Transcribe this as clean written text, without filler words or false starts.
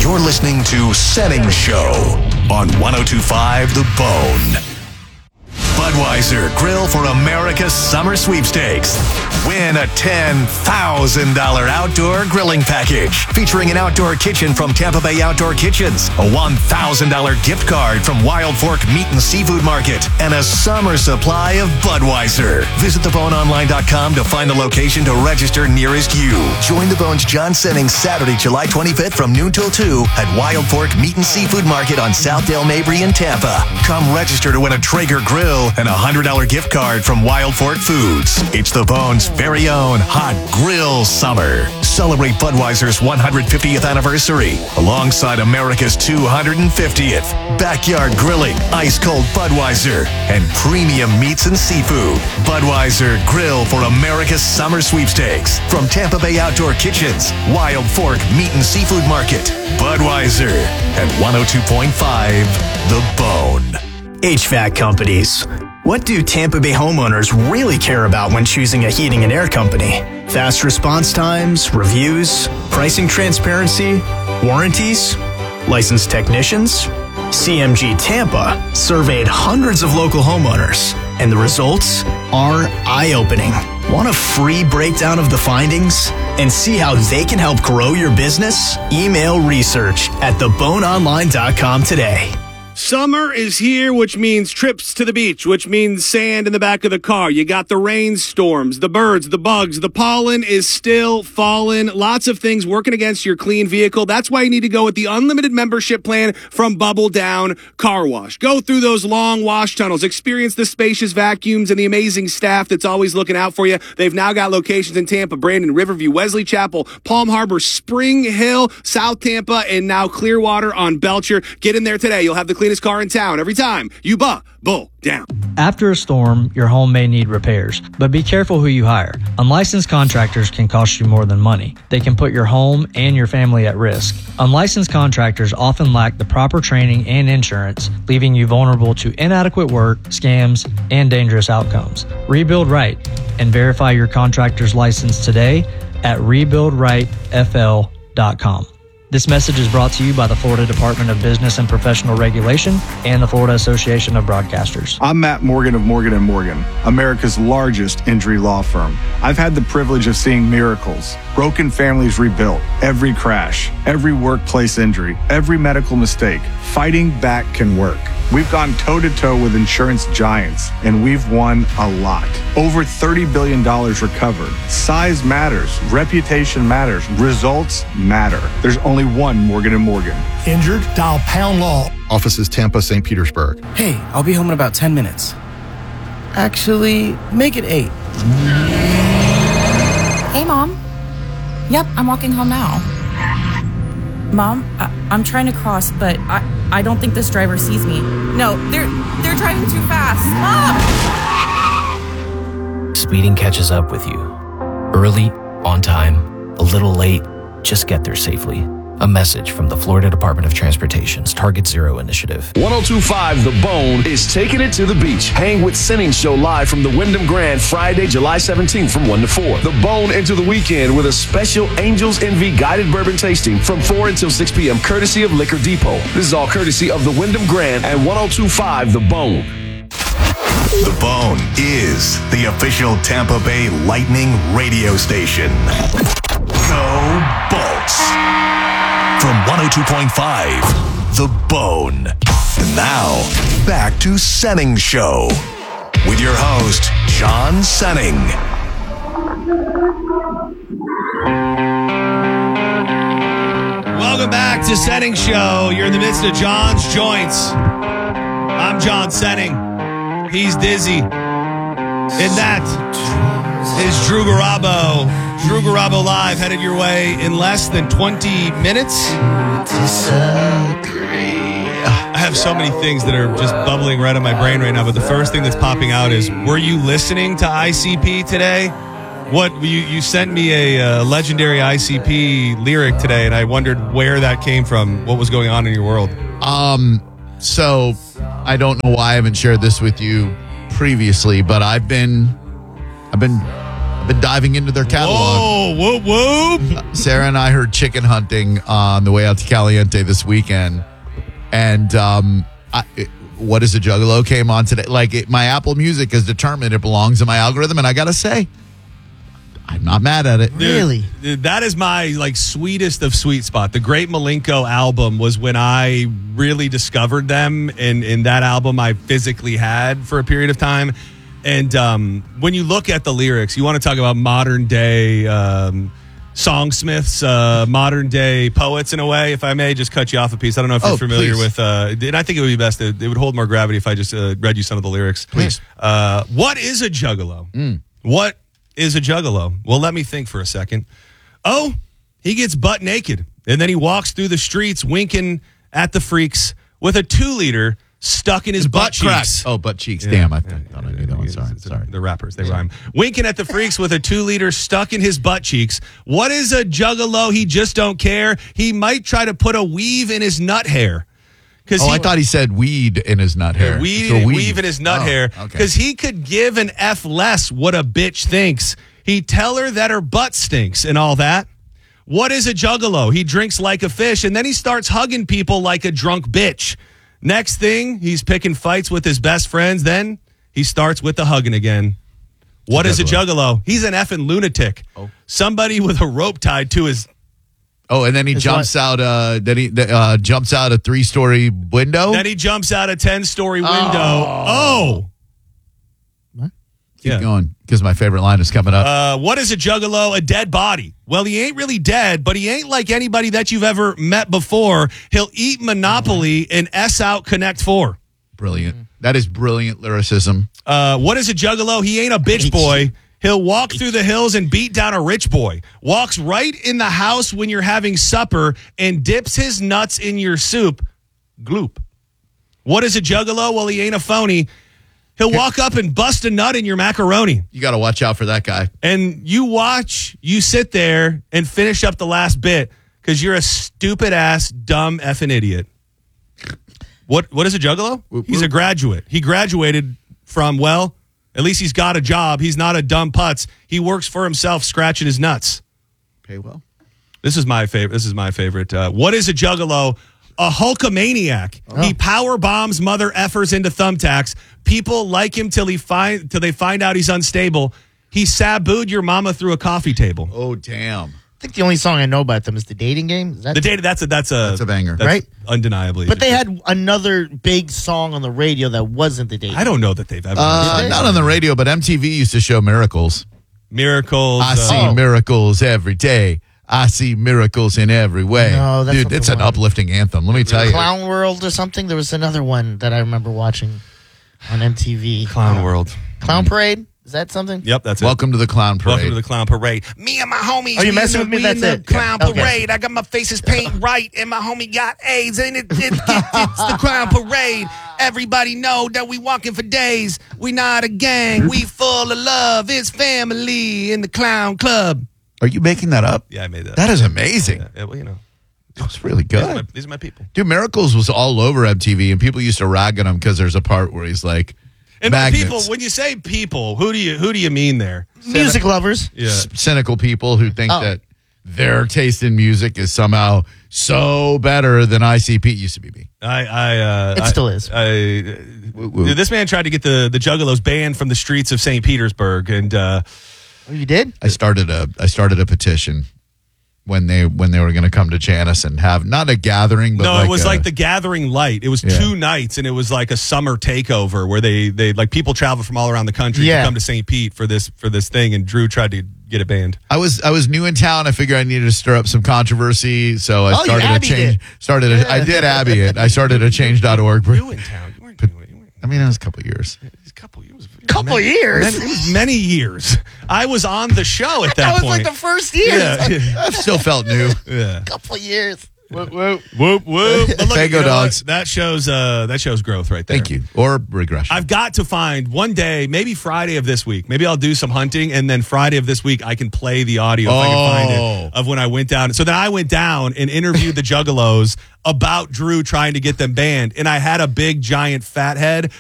You're listening to Setting Show on 102.5 The Bone. Budweiser Grill for America's Summer Sweepstakes. Win a $10,000 outdoor grilling package featuring an outdoor kitchen from Tampa Bay Outdoor Kitchens, a $1,000 gift card from Wild Fork Meat and Seafood Market, and a summer supply of Budweiser. Visit theboneonline.com to find the location to register nearest you. Join the Bone's John Senning Saturday, July 25th from noon till 2 at Wild Fork Meat and Seafood Market on Southdale Mabry in Tampa. Come register to win a Traeger grill and a $100 gift card from Wild Fork Foods. It's the Bone's very own hot grill summer. Celebrate Budweiser's 150th anniversary alongside America's 250th. Backyard grilling, ice-cold Budweiser, and premium meats and seafood. Budweiser Grill for America's Summer Sweepstakes. From Tampa Bay Outdoor Kitchens, Wild Fork Meat and Seafood Market. Budweiser at 102.5 The Bone. HVAC companies. What do Tampa Bay homeowners really care about when choosing a heating and air company? Fast response times, reviews, pricing transparency, warranties, licensed technicians? CMG Tampa surveyed hundreds of local homeowners, and the results are eye-opening. Want a free breakdown of the findings and see how they can help grow your business? Email research at theboneonline.com today. Summer is here, which means trips to the beach, which means sand in the back of the car. You got the rainstorms, the birds, the bugs, the pollen is still falling. Lots of things working against your clean vehicle. That's why you need to go with the unlimited membership plan from Bubble Down Car Wash. Go through those long wash tunnels, experience the spacious vacuums and the amazing staff that's always looking out for you. They've now got locations in Tampa, Brandon, Riverview, Wesley Chapel, Palm Harbor, Spring Hill, South Tampa, and now Clearwater on Belcher. Get in there today. You'll have the cleanest car in town every time you Bubble Down. After a storm, your home may need repairs, but be careful who you hire. Unlicensed contractors can cost you more than money. They can put your home and your family at risk. Unlicensed contractors often lack the proper training and insurance, leaving you vulnerable to inadequate work, scams, and dangerous outcomes. Rebuild right and verify your contractor's license today at rebuildrightfl.com. This message is brought to you by the Florida Department of Business and Professional Regulation and the Florida Association of Broadcasters. I'm Matt Morgan of Morgan & Morgan, America's largest injury law firm. I've had the privilege of seeing miracles, broken families rebuilt, every crash, every workplace injury, every medical mistake. Fighting back can work. We've gone toe-to-toe with insurance giants, and we've won a lot. Over $30 billion recovered. Size matters. Reputation matters. Results matter. There's only one Morgan & Morgan. Injured? Dial Pound Law. Offices Tampa, St. Petersburg. Hey, I'll be home in about 10 minutes. Actually, make it 8. Hey, Mom. Yep, I'm walking home now. Mom, I'm trying to cross, but I don't think this driver sees me. No, they're driving too fast. Mom! Speeding catches up with you. Early, on time, a little late, just get there safely. A message from the Florida Department of Transportation's Target Zero initiative. 102.5 The Bone is taking it to the beach. Hang with Senning Show live from the Wyndham Grand Friday, July 17th from 1 to 4. The Bone into the weekend with a special Angels Envy guided bourbon tasting from 4 until 6 p.m. courtesy of Liquor Depot. This is all courtesy of the Wyndham Grand and 102.5 The Bone. The Bone is the official Tampa Bay Lightning radio station. Go Bolts! From 102.5, The Bone. And now, back to Senning Show with your host, John Senning. Welcome back to Senning Show. You're in the midst of John's Joints. I'm John Senning. He's Dizzy. And that is Drew Garabo. Drew Garabo Live headed your way in less than 20 minutes. I have so many things that are just bubbling right in my brain right now, but the first thing that's popping out is, were you listening to ICP today? What you sent me a legendary ICP lyric today, and I wondered where that came from. What was going on in your world? So I don't know why I haven't shared this with you previously, but I've been Been diving into their catalog. Whoa, whoop, whoop. Sarah and I heard Chicken Hunting on the way out to Caliente this weekend. And What is a Juggalo came on today. My Apple Music is determined it belongs in my algorithm. And I got to say, I'm not mad at it. Really? Dude, that is my sweetest of sweet spot. The Great Malenko album was when I really discovered them. And in that album I physically had for a period of time. And when you look at the lyrics, you want to talk about modern day songsmiths, modern day poets in a way, if I may just cut you off a piece. I don't know if you're familiar with, and I think it would be best, it would hold more gravity if I just read you some of the lyrics. Please. What is a juggalo? What is a juggalo? Well, let me think for a second. Oh, he gets butt naked, and then he walks through the streets winking at the freaks with a 2-liter stuck in his butt cheeks. Cracks. Oh, butt cheeks. Yeah. Damn, I thought I knew that one. Sorry. The rappers, they rhyme. Winking at the freaks with a 2-liter stuck in his butt cheeks. What is a juggalo? He just don't care. He might try to put a weave in his nut hair. I thought he said weed in his nut hair. Weave in his nut hair. Because he could give an F less what a bitch thinks. He'd tell her that her butt stinks and all that. What is a juggalo? He drinks like a fish, and then he starts hugging people like a drunk bitch. Next thing, he's picking fights with his best friends. Then he starts with the hugging again. What is a juggalo? He's an effing lunatic. Somebody with a rope tied to his... Oh, and then he jumps out. Then he jumps out a 3-story window. Then he jumps out a 10-story window. What? Keep going, because my favorite line is coming up. What is a juggalo? A dead body. Well, he ain't really dead, but he ain't like anybody that you've ever met before. He'll eat Monopoly and S out Connect 4. Brilliant. That is brilliant lyricism. What is a juggalo? He ain't a bitch boy. He'll walk through the hills and beat down a rich boy. Walks right in the house when you're having supper and dips his nuts in your soup. Gloop. What is a juggalo? Well, he ain't a phony. He'll walk up and bust a nut in your macaroni. You got to watch out for that guy. And you sit there and finish up the last bit because you're a stupid-ass, dumb effing idiot. What is a juggalo? He's a graduate. He graduated from, at least he's got a job. He's not a dumb putz. He works for himself, scratching his nuts. Pay well. This is my favorite. What is a juggalo? A Hulkamaniac. He power bombs mother effers into thumbtacks. People like him till they find out he's unstable. He sabooed your mama through a coffee table. Oh, damn. I think the only song I know about them is The Dating Game. Is that that's a banger, right? Undeniably. But they had another big song on the radio that wasn't The Dating. I don't know that they've ever. Not on the radio, but MTV used to show Miracles. I see miracles every day. I see miracles in every way. No, that's dude, it's an uplifting anthem. Let me tell you. Clown World or something. There was another one that I remember watching on MTV. Clown World. Clown Parade. Is that something? Yep, that's it. Welcome to the Clown Parade. Welcome to the Clown Parade. Me and my homies. Are you messing with me? That's it. Clown Parade. I got my faces paint right, and my homie got AIDS, and it's the Clown Parade. Everybody know that we walking for days. We not a gang. We full of love. It's family in the Clown Club. Are you making that up? Yeah, I made that. That is amazing. Yeah, well, That's really good. These are my people. Dude, Miracles was all over MTV, and people used to rag on him because there's a part where he's like, and magnets. People, when you say people, who do you mean there? Music lovers. Yeah. Cynical people who think that their taste in music is somehow so better than ICP. It used to be me. It still is. Dude, this man tried to get the Juggalos banned from the streets of St. Petersburg, and oh, you did? I started a petition when they were going to come to Janice and have not a gathering, but it was like the Gathering Light. It was 2 nights, and it was like a summer takeover where they like people travel from all around the country to come to St. Pete for this thing, and Drew tried to get it banned. I was new in town. I figured I needed to stir up some controversy, so I started a change. I did Abby it. I started a change.org. New in town. You weren't new. I mean, it was a couple of years. Couple years. It was many years. I was on the show at that point. That was like the first year. Yeah. I still felt new. Yeah. Couple years. Whoop, whoop. Whoop, whoop. Tango dogs. That shows growth right there. Thank you. Or regression. I've got to find one day, maybe Friday of this week. Maybe I'll do some hunting, and then Friday of this week I can play the audio if I can find it of when I went down. So then I went down and interviewed the Juggalos about Drew trying to get them banned, and I had a big giant fat head